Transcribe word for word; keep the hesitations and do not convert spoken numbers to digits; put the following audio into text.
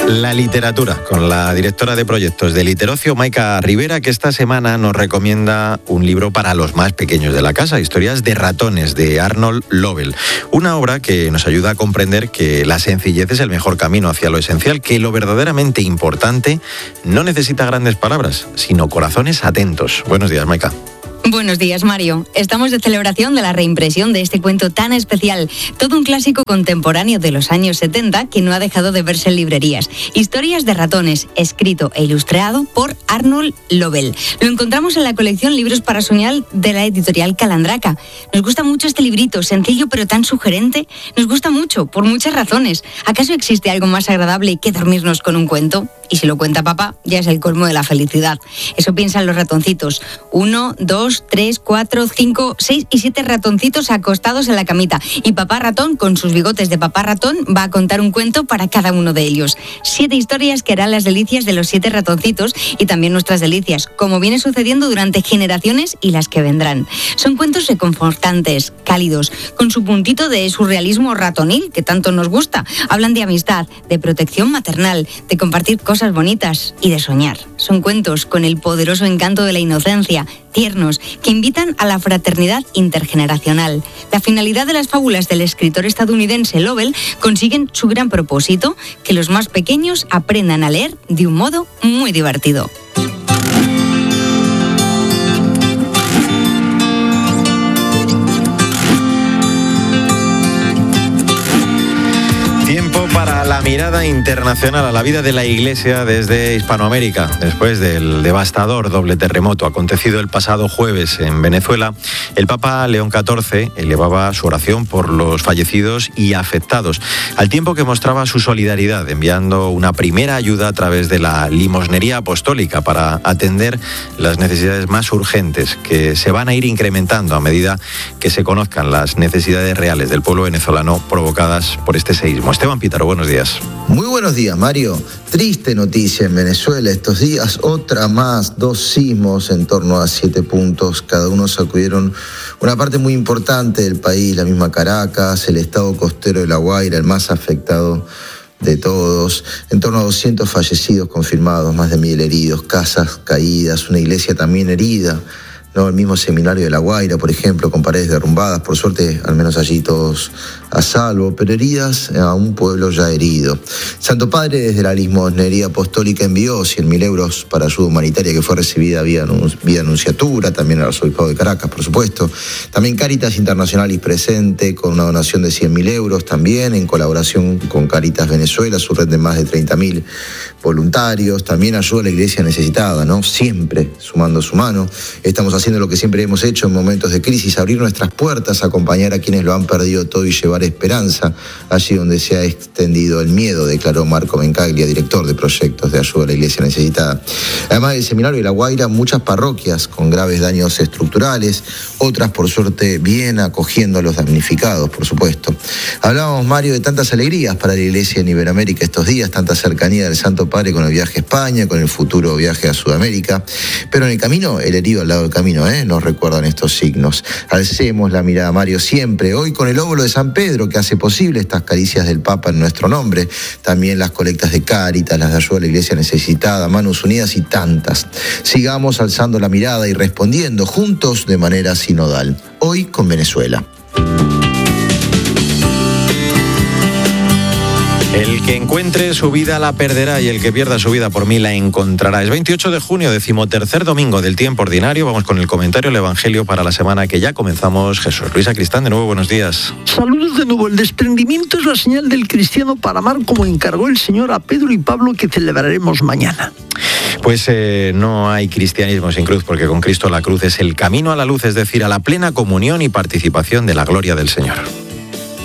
La literatura, con la directora de proyectos de Literocio, Maika Rivera, que esta semana nos recomienda un libro para los más pequeños de la casa, Historias de ratones, de Arnold Lobel. Una obra que nos ayuda a comprender que la sencillez es el mejor camino hacia lo esencial, que lo verdaderamente importante no necesita grandes palabras, sino corazones atentos. Buenos días, Maika. Buenos días, Mario. Estamos de celebración de la reimpresión de este cuento tan especial, todo un clásico contemporáneo de los años setenta que no ha dejado de verse en librerías. Historias de ratones, escrito e ilustrado por Arnold Lobel. Lo encontramos en la colección Libros para Soñar de la editorial Calandraca. Nos gusta mucho este librito, sencillo pero tan sugerente. Nos gusta mucho, por muchas razones. ¿Acaso existe algo más agradable que dormirnos con un cuento? Y si lo cuenta papá, ya es el colmo de la felicidad. Eso piensan los ratoncitos. Uno, dos, tres, cuatro, cinco, seis y siete ratoncitos acostados en la camita. Y papá ratón, con sus bigotes de papá ratón, va a contar un cuento para cada uno de ellos. Siete historias que harán las delicias de los siete ratoncitos y también nuestras delicias, como viene sucediendo durante generaciones y las que vendrán. Son cuentos reconfortantes, cálidos, con su puntito de surrealismo ratonil, que tanto nos gusta. Hablan de amistad, de protección maternal, de compartir cosas Cosas bonitas y de soñar. Son cuentos con el poderoso encanto de la inocencia, tiernos, que invitan a la fraternidad intergeneracional. La finalidad de las fábulas del escritor estadounidense Lobel consiguen su gran propósito, que los más pequeños aprendan a leer de un modo muy divertido. Para la mirada internacional a la vida de la Iglesia desde Hispanoamérica, después del devastador doble terremoto acontecido el pasado jueves en Venezuela, el Papa León catorce elevaba su oración por los fallecidos y afectados, al tiempo que mostraba su solidaridad enviando una primera ayuda a través de la limosnería apostólica para atender las necesidades más urgentes que se van a ir incrementando a medida que se conozcan las necesidades reales del pueblo venezolano provocadas por este seísmo. Esteban Pítaro, buenos días. Muy buenos días, Mario. Triste noticia en Venezuela estos días, otra más, dos sismos en torno a siete puntos, cada uno sacudieron una parte muy importante del país, la misma Caracas, el estado costero de La Guaira, el más afectado de todos, en torno a doscientos fallecidos confirmados, más de mil heridos, casas caídas, una iglesia también herida. No, el mismo seminario de La Guaira, por ejemplo, con paredes derrumbadas, por suerte, al menos allí todos a salvo, pero heridas a un pueblo ya herido. Santo Padre desde la limosnería apostólica envió cien mil euros para ayuda humanitaria que fue recibida vía, vía anunciatura, también al arzobispado de Caracas, por supuesto. También Cáritas Internacionalis presente con una donación de cien mil euros, también en colaboración con Cáritas Venezuela, su red de más de treinta mil voluntarios. También ayuda a la iglesia necesitada, ¿no? Siempre sumando su mano. Estamos haciendo lo que siempre hemos hecho en momentos de crisis, abrir nuestras puertas, acompañar a quienes lo han perdido todo y llevar esperanza allí donde se ha extendido el miedo, declaró Marco Bencaglia, director de proyectos de ayuda a la iglesia necesitada. Además del seminario de La Guaira, muchas parroquias con graves daños estructurales, otras por suerte bien acogiendo a los damnificados, por supuesto. Hablábamos, Mario, de tantas alegrías para la iglesia en Iberoamérica estos días, tanta cercanía del Santo Padre con el viaje a España, con el futuro viaje a Sudamérica, pero en el camino, el herido al lado del camino, ¿eh? Nos recuerdan estos signos. Alcemos la mirada, Mario, siempre, hoy con el óvulo de San Pedro, que hace posible estas caricias del Papa en nuestro nombre, también las colectas de Cáritas, las de ayuda a la iglesia necesitada, Manos Unidas y tantas. Sigamos alzando la mirada y respondiendo juntos de manera sinodal. Hoy con Venezuela. El que encuentre su vida la perderá y el que pierda su vida por mí la encontrará. Es veintiocho de junio, decimotercer domingo del tiempo ordinario. Vamos con el comentario del Evangelio para la semana que ya comenzamos. Jesús Luis Sacristán, de nuevo, buenos días. Saludos de nuevo. El desprendimiento es la señal del cristiano para amar como encargó el Señor a Pedro y Pablo, que celebraremos mañana. Pues eh, no hay cristianismo sin cruz, porque con Cristo la cruz es el camino a la luz, es decir, a la plena comunión y participación de la gloria del Señor.